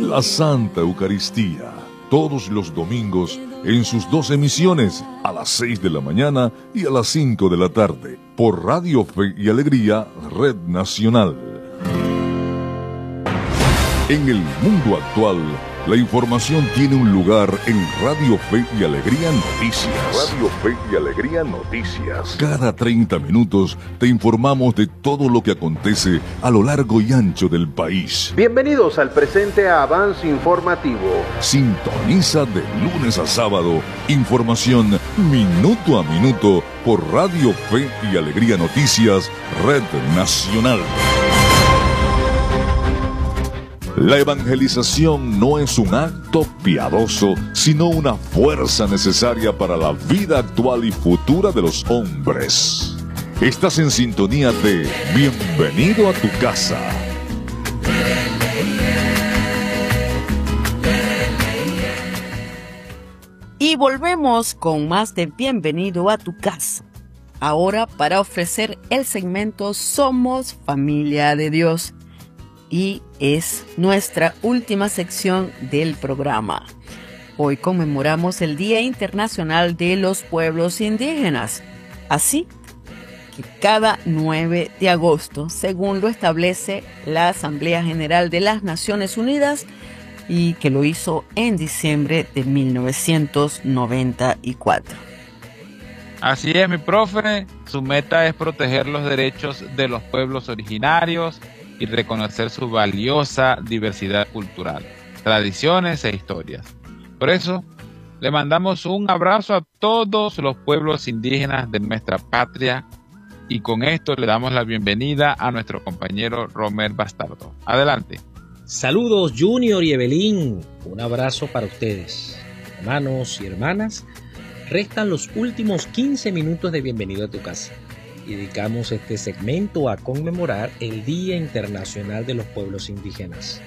la Santa Eucaristía, todos los domingos en sus dos emisiones, a las 6 de la mañana y a las 5 de la tarde, por Radio Fe y Alegría, Red Nacional. En el mundo actual, la información tiene un lugar en Radio Fe y Alegría Noticias. Radio Fe y Alegría Noticias. Cada 30 minutos te informamos de todo lo que acontece a lo largo y ancho del país. Bienvenidos al presente avance informativo. Sintoniza de lunes a sábado información minuto a minuto por Radio Fe y Alegría Noticias, Red Nacional. La evangelización no es un acto piadoso, sino una fuerza necesaria para la vida actual y futura de los hombres. Estás en sintonía de Bienvenido a tu casa. Y volvemos con más de Bienvenido a tu casa. Ahora para ofrecer el segmento Somos Familia de Dios. Y es nuestra última sección del programa. Hoy conmemoramos el Día Internacional de los Pueblos Indígenas. Así que cada 9 de agosto, según lo establece la Asamblea General de las Naciones Unidas, y que lo hizo en diciembre de 1994. Así es, mi profe. Su meta es proteger los derechos de los pueblos originarios y reconocer su valiosa diversidad cultural, tradiciones e historias. Por eso, le mandamos un abrazo a todos los pueblos indígenas de nuestra patria y con esto le damos la bienvenida a nuestro compañero Romer Bastardo. Adelante. Saludos Junior y Evelyn, un abrazo para ustedes. Hermanos y hermanas, restan los últimos 15 minutos de Bienvenido a tu casa. Y dedicamos este segmento a conmemorar el Día Internacional de los Pueblos Indígenas.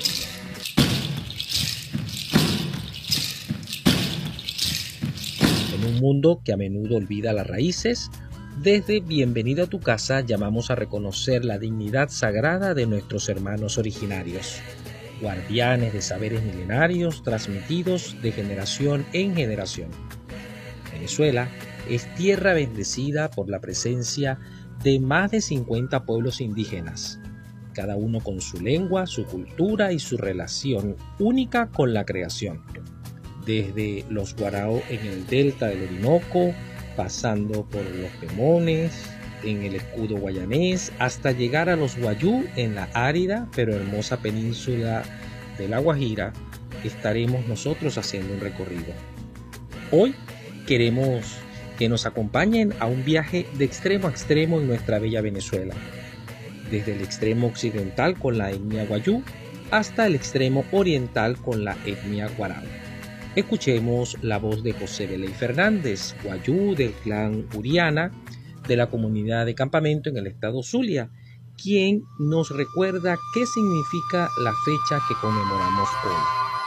En un mundo que a menudo olvida las raíces, desde Bienvenido a tu casa llamamos a reconocer la dignidad sagrada de nuestros hermanos originarios, guardianes de saberes milenarios transmitidos de generación en generación. Venezuela es tierra bendecida por la presencia de más de 50 pueblos indígenas, cada uno con su lengua, su cultura y su relación única con la creación. Desde los Guarao en el delta del Orinoco, pasando por los Pemones, en el escudo guayanés, hasta llegar a los Wayú en la árida pero hermosa península de La Guajira, estaremos nosotros haciendo un recorrido. Hoy queremos que nos acompañen a un viaje de extremo a extremo en nuestra bella Venezuela, desde el extremo occidental con la etnia Wayú hasta el extremo oriental con la etnia Guarao. Escuchemos la voz de José Beley Fernández, Wayú del clan Uriana, de la comunidad de Campamento en el estado Zulia, quien nos recuerda qué significa la fecha que conmemoramos hoy.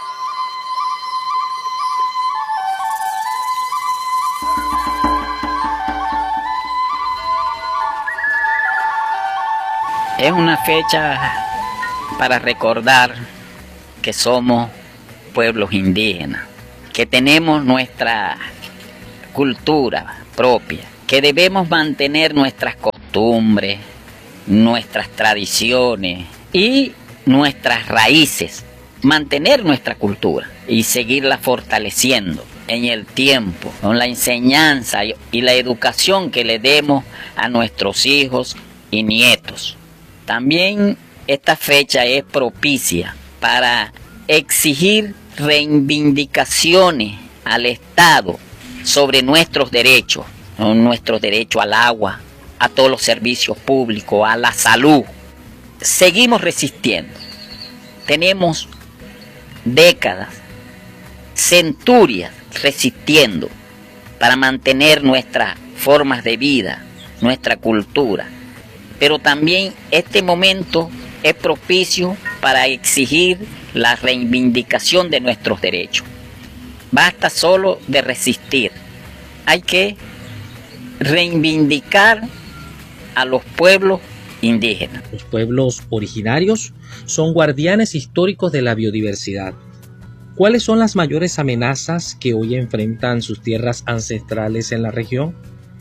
Es una fecha para recordar que somos pueblos indígenas, que tenemos nuestra cultura propia, que debemos mantener nuestras costumbres, nuestras tradiciones y nuestras raíces, mantener nuestra cultura y seguirla fortaleciendo en el tiempo, con la enseñanza y la educación que le demos a nuestros hijos y nietos. También esta fecha es propicia para exigir reivindicaciones al Estado sobre nuestros derechos al agua, a todos los servicios públicos, a la salud. Seguimos resistiendo. Tenemos décadas, centurias resistiendo para mantener nuestras formas de vida, nuestra cultura. Pero también este momento es propicio para exigir la reivindicación de nuestros derechos. Basta solo de resistir. Hay que reivindicar a los pueblos indígenas. Los pueblos originarios son guardianes históricos de la biodiversidad. ¿Cuáles son las mayores amenazas que hoy enfrentan sus tierras ancestrales en la región?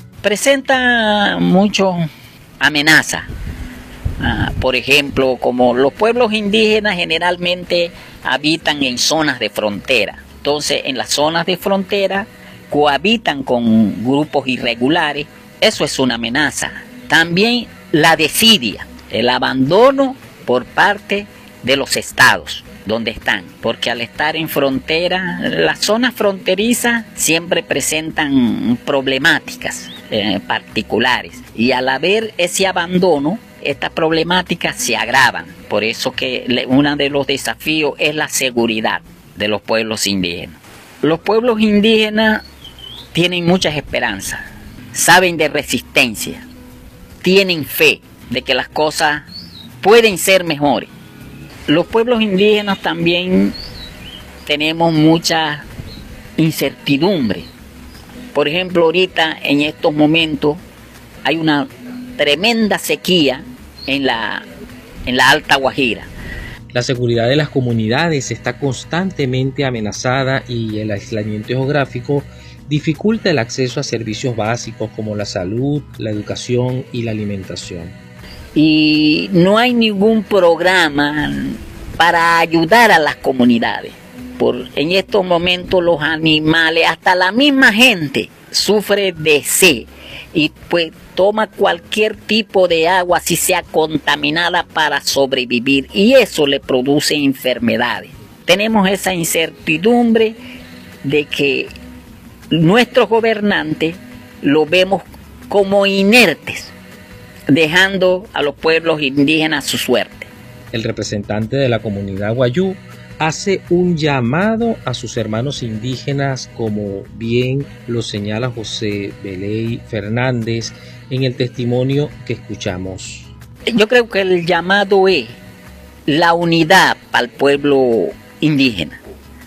Presenta mucho amenaza. Por ejemplo, como los pueblos indígenas generalmente habitan en zonas de frontera. Entonces, en las zonas de frontera cohabitan con grupos irregulares. Eso es una amenaza. También la desidia, el abandono por parte de los estados donde están, porque al estar en frontera, las zonas fronterizas siempre presentan problemáticas particulares, y al haber ese abandono, estas problemáticas se agravan. Por eso que uno de los desafíos es la seguridad de los pueblos indígenas. Los pueblos indígenas tienen muchas esperanzas, saben de resistencia, tienen fe de que las cosas pueden ser mejores. Los pueblos indígenas también tenemos mucha incertidumbre. Por ejemplo, ahorita en estos momentos hay una tremenda sequía en la Alta Guajira. La seguridad de las comunidades está constantemente amenazada y el aislamiento geográfico dificulta el acceso a servicios básicos como la salud, la educación y la alimentación. Y no hay ningún programa para ayudar a las comunidades. En estos momentos los animales, hasta la misma gente, sufre de sed y pues toma cualquier tipo de agua, si sea contaminada, para sobrevivir, y eso le produce enfermedades. Tenemos esa incertidumbre de que nuestros gobernantes lo vemos como inertes, dejando a los pueblos indígenas a su suerte. El representante de la comunidad Wayuu hace un llamado a sus hermanos indígenas, como bien lo señala José Beley Fernández en el testimonio que escuchamos. Yo creo que el llamado es la unidad para el pueblo indígena.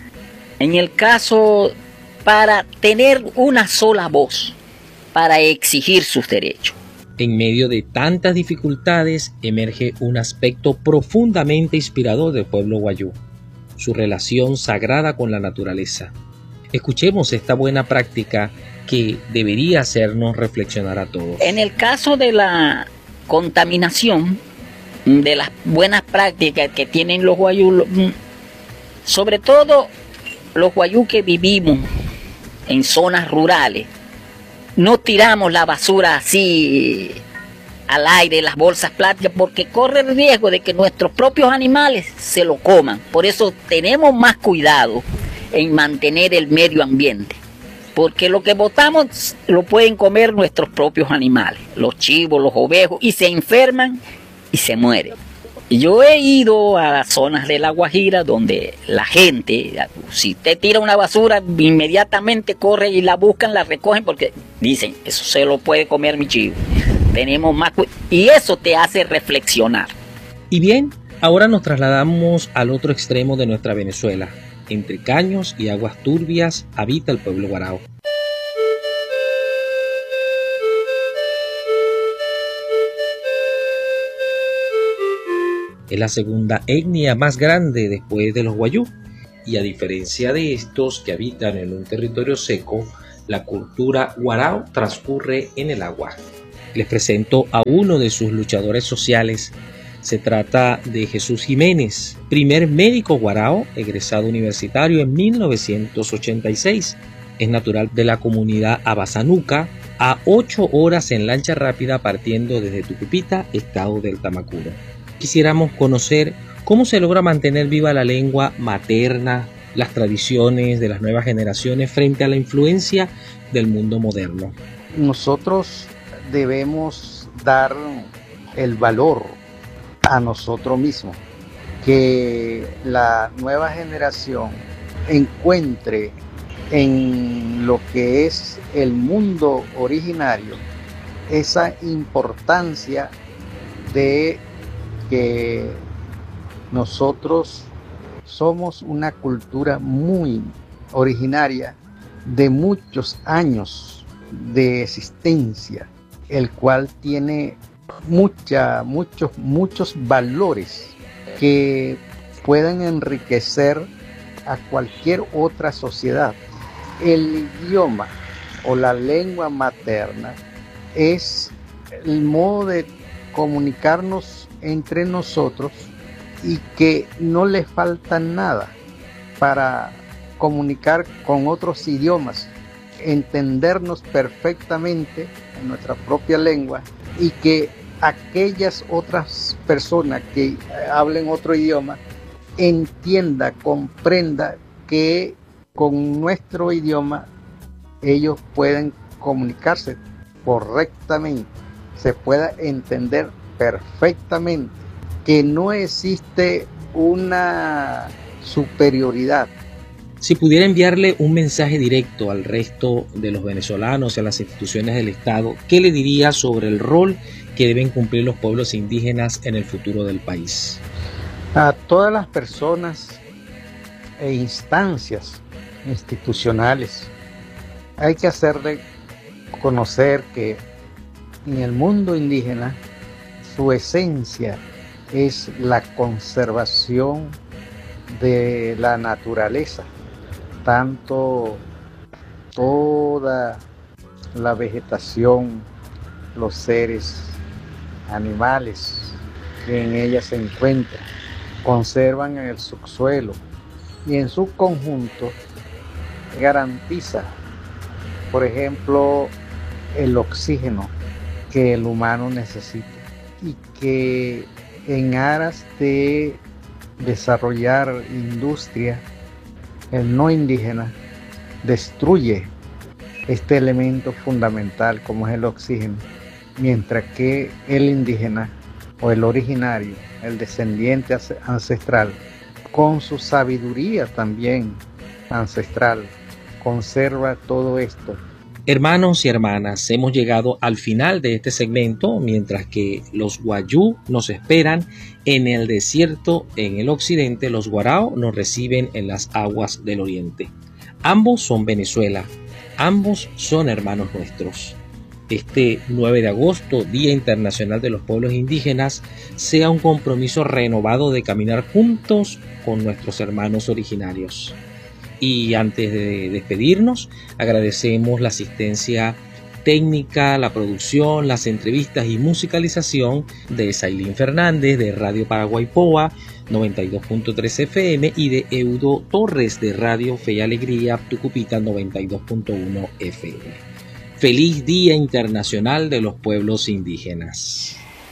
En el caso, para tener una sola voz, para exigir sus derechos. En medio de tantas dificultades emerge un aspecto profundamente inspirador del pueblo Wayuu: su relación sagrada con la naturaleza. Escuchemos esta buena práctica que debería hacernos reflexionar a todos. En el caso de la contaminación, de las buenas prácticas que tienen los Wayuu, sobre todo los Wayuu que vivimos en zonas rurales, no tiramos la basura así al aire, las bolsas plásticas, porque corre el riesgo de que nuestros propios animales se lo coman. Por eso tenemos más cuidado en mantener el medio ambiente, porque lo que botamos lo pueden comer nuestros propios animales, los chivos, los ovejos, y se enferman y se mueren. Yo he ido a las zonas de La Guajira donde la gente, si te tira una basura, inmediatamente corre y la buscan, la recogen, porque dicen, eso se lo puede comer mi chivo. Tenemos más y eso te hace reflexionar. Y bien, ahora nos trasladamos al otro extremo de nuestra Venezuela. Entre caños y aguas turbias habita el pueblo Guarao. Es la segunda etnia más grande después de los Wayuu, y a diferencia de estos que habitan en un territorio seco, la cultura Guarao transcurre en el agua. Les presento a uno de sus luchadores sociales. Se trata de Jesús Jiménez, primer médico Guarao, egresado universitario en 1986. Es natural de la comunidad Abasanuca, a 8 horas en lancha rápida partiendo desde Tucupita, estado del Tamacuro. Quisiéramos conocer cómo se logra mantener viva la lengua materna, las tradiciones de las nuevas generaciones frente a la influencia del mundo moderno. Nosotros debemos dar el valor a nosotros mismos, que la nueva generación encuentre en lo que es el mundo originario esa importancia de que nosotros somos una cultura muy originaria de muchos años de existencia, el cual tiene muchos valores que pueden enriquecer a cualquier otra sociedad. El idioma o la lengua materna es el modo de comunicarnos entre nosotros y que no le falta nada para comunicar con otros idiomas, entendernos perfectamente en nuestra propia lengua y que aquellas otras personas que hablen otro idioma entienda, comprenda que con nuestro idioma ellos pueden comunicarse correctamente, se pueda entender perfectamente, que no existe una superioridad. Si pudiera enviarle un mensaje directo al resto de los venezolanos y a las instituciones del Estado, ¿qué le diría sobre el rol que deben cumplir los pueblos indígenas en el futuro del país? A todas las personas e instancias institucionales hay que hacerle conocer que en el mundo indígena su esencia es la conservación de la naturaleza, tanto toda la vegetación, los seres animales que en ella se encuentran, conservan en el subsuelo y en su conjunto garantiza, por ejemplo, el oxígeno que el humano necesita y que en aras de desarrollar industria, el no indígena destruye este elemento fundamental como es el oxígeno, mientras que el indígena o el originario, el descendiente ancestral, con su sabiduría también ancestral, conserva todo esto. Hermanos y hermanas, hemos llegado al final de este segmento, mientras que los Wayuu nos esperan en el desierto en el occidente, los Warao nos reciben en las aguas del oriente. Ambos son Venezuela, ambos son hermanos nuestros. Este 9 de agosto, Día Internacional de los Pueblos Indígenas, sea un compromiso renovado de caminar juntos con nuestros hermanos originarios. Y antes de despedirnos, agradecemos la asistencia técnica, la producción, las entrevistas y musicalización de Sailín Fernández de Radio Paraguay Poa 92.3 FM y de Eudo Torres de Radio Fe y Alegría Tucupita 92.1 FM. Feliz Día Internacional de los Pueblos Indígenas.